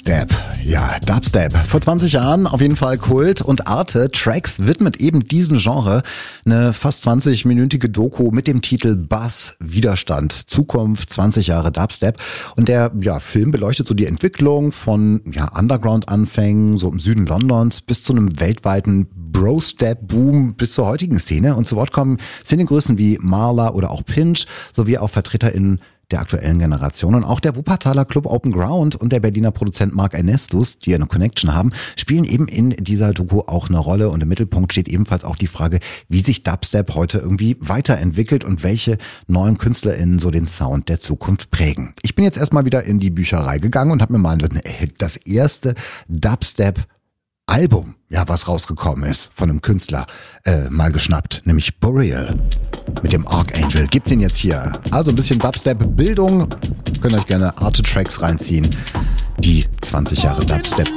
Dubstep. Ja, Dubstep. Vor 20 Jahren auf jeden Fall Kult und Arte Tracks widmet eben diesem Genre eine fast 20-minütige Doku mit dem Titel Buzz Widerstand. Zukunft 20 Jahre Dubstep. Und der Film beleuchtet so die Entwicklung von Underground-Anfängen, so im Süden Londons, bis zu einem weltweiten Bro-Step-Boom bis zur heutigen Szene. Und zu Wort kommen Szenegrößen wie Marla oder auch Pinch, sowie auch VertreterInnen der aktuellen Generation. Und auch der Wuppertaler Club Open Ground und der Berliner Produzent Mark Ernestus, die eine Connection haben, spielen eben in dieser Doku auch eine Rolle. Und im Mittelpunkt steht ebenfalls auch die Frage, wie sich Dubstep heute irgendwie weiterentwickelt und welche neuen KünstlerInnen so den Sound der Zukunft prägen. Ich bin jetzt erstmal wieder in die Bücherei gegangen und habe mir mal das erste Dubstep-Album, was rausgekommen ist, von einem Künstler mal geschnappt, nämlich Burial mit dem Archangel. Gibt's ihn jetzt hier. Also ein bisschen Dubstep-Bildung. Könnt euch gerne Arte-Tracks reinziehen. Die 20 Jahre Dubstep.